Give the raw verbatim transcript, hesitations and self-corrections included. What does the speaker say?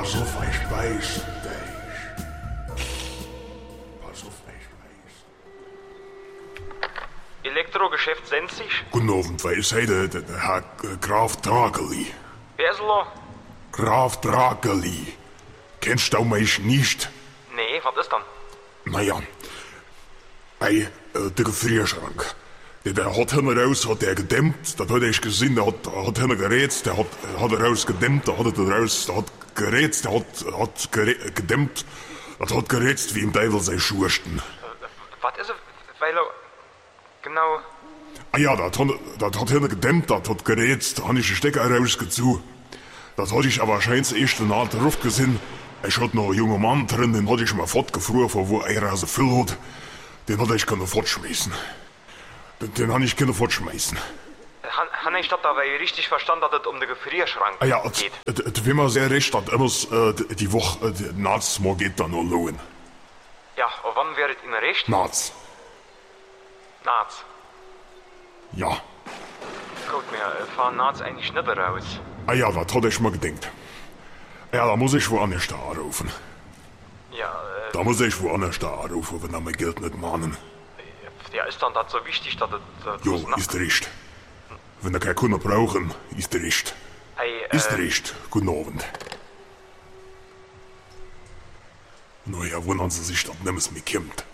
Pass auf, ich weiß dich. Pass auf, ich weiß. Elektrogeschäft Senzig? Guten Abend, wer ist heute der, der Herr äh, Graf Drakeli? Wer ist er? Graf Drakeli. Kennst du mich nicht? Nee, was ist dann? Naja, ei, äh, der Gefrierschrank. Der, der hat hinten raus, hat der gedämmt, das hat ich gesehen, der hat, hat hinten gerätzt, der hat, hat er raus gedämmt, der hat er raus, der hat gerätzt, der hat, hat gerä, gedämmt, das hat gerätzt wie im Teufel sei Schursten. Was ist er? Weil er... Genau... Ah ja, das hat, das hat hinten gedämmt, das hat gerätzt, da habe ich den Stecker rausgezogen. Das hatte ich aber scheinbar erst in der Ruf gesehen. Ich hatte noch einen jungen Mann drin, den hatte ich mal fortgefroren, von wo er also viel hat. Den hatte ich können fortschmeißen. Den, den habe ich können fortschmeißen. Han, han ich das dabei richtig verstanden, dass es um den Gefrierschrank Ah ja, geht? es wäre mir sehr recht, dass immer äh, die Woche, äh, nachts mal geht dann noch lohnen. Ja, und wann wäre es Ihnen recht? Nachts. Nachts. Ja. Gut, wir fahren nachts eigentlich nicht raus. Ah ja, das hatte ich mal gedacht. Ja, da muss ich woanders da anrufen. Ja, äh... Da muss ich woanders da anrufen, wenn er mein Geld nicht mahnen. Ja, ist dann das so wichtig, dass es... Äh, Jo, ist recht. Wenn er keine Kunden brauchen, ist recht. Hey, äh... Ist recht. Guten Abend. Naja, wundern Sie sich, dass nichts mehr kommt.